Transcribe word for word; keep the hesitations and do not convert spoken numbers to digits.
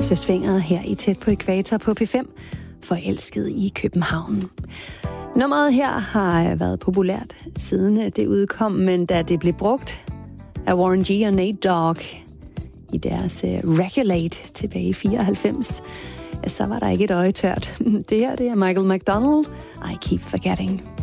Søsvinger her i Tæt på Ækvator på P fem, forelsket i København. Nummeret her har været populært siden det udkom, men da det blev brugt af Warren G og Nate Dogg i deres Regulate tilbage i fireoghalvfems, så var der ikke et øje tørt. Det her det er Michael McDonald, I Keep Forgetting.